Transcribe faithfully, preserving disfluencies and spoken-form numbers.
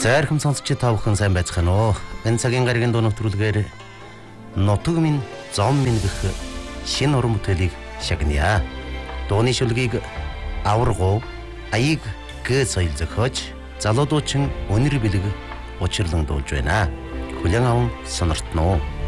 Зайрхам сонсогч та бүхэн сайн байцгаана уу? Энэ цагийн гарагийн дуу нэвтрүүлгээр Нутаг минь зом минь гэх шинэ уран бүтээлийг шагная. Дууны шүлгийг аваргуу аяг гэ соёл зохиож залуудуучин өнөр бэлэг учирлан дуулж байна. Хүлэн аван сониртно.